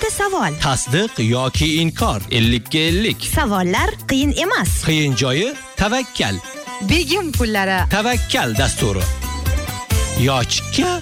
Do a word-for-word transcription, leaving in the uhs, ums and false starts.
savol. Tasdiq yoki inkor. ellik ga ellik. Savollar qiyin emas. Qiyin joyi tavakkal. Begim pullari. Tavakkal dasturi. Yochikka